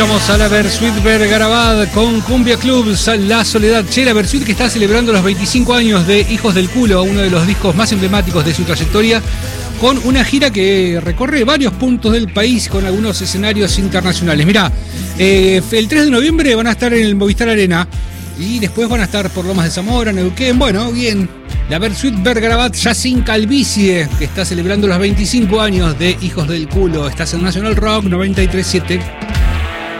Vamos a la Versuit Vergarabat con Cumbia Club, La Soledad. Che, la Versuit que está celebrando los 25 años de Hijos del Culo, uno de los discos más emblemáticos de su trayectoria, con una gira que recorre varios puntos del país con algunos escenarios internacionales. Mirá, el 3 de noviembre van a estar en el Movistar Arena y después van a estar por Lomas de Zamora, Neuquén. Bueno, bien. La Versuit Vergarabat ya sin calvicie, que está celebrando los 25 años de Hijos del Culo. Estás en Nacional Rock 93.7.